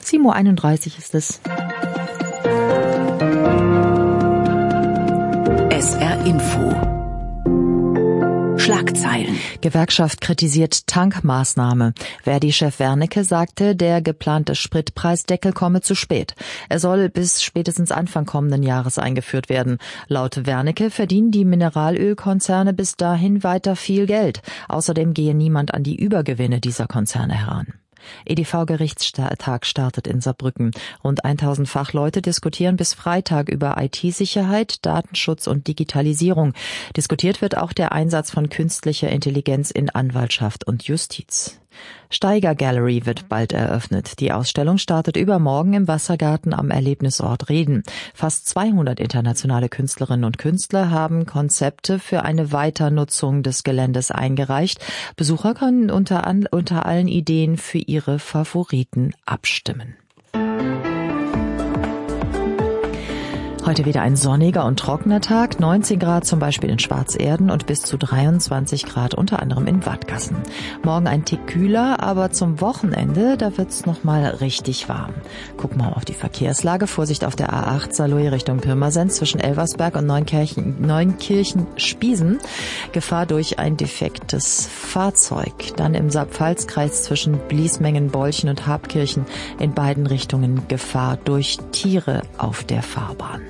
7:31 Uhr ist es. SR Info. Schlagzeilen. Gewerkschaft kritisiert Tankmaßnahme. Verdi-Chef Wernicke sagte, der geplante Spritpreisdeckel komme zu spät. Er soll bis spätestens Anfang kommenden Jahres eingeführt werden. Laut Wernicke verdienen die Mineralölkonzerne bis dahin weiter viel Geld. Außerdem gehe niemand an die Übergewinne dieser Konzerne heran. EDV-Gerichtstag startet in Saarbrücken. Rund 1000 Fachleute diskutieren bis Freitag über IT-Sicherheit, Datenschutz und Digitalisierung. Diskutiert wird auch der Einsatz von künstlicher Intelligenz in Anwaltschaft und Justiz. Steiger Gallery wird bald eröffnet. Die Ausstellung startet übermorgen im Wassergarten am Erlebnisort Reden. Fast 200 internationale Künstlerinnen und Künstler haben Konzepte für eine Weiternutzung des Geländes eingereicht. Besucher können unter allen Ideen für ihre Favoriten abstimmen. Heute wieder ein sonniger und trockener Tag, 19 Grad zum Beispiel in Schwarzerden und bis zu 23 Grad unter anderem in Wadgassen. Morgen ein Tick kühler, aber zum Wochenende, da wird's noch mal richtig warm. Gucken wir mal auf die Verkehrslage. Vorsicht auf der A8 Saarlouis Richtung Pirmasens zwischen Elversberg und Neunkirchen-Spiesen. Gefahr durch ein defektes Fahrzeug. Dann im Saarpfalz-Kreis zwischen Bliesmengen-Bolchen und Habkirchen in beiden Richtungen Gefahr durch Tiere auf der Fahrbahn.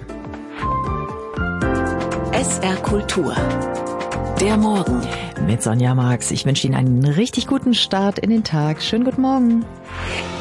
SR Kultur. Der Morgen. Mit Sonja Marx. Ich wünsche Ihnen einen richtig guten Start in den Tag. Schönen guten Morgen.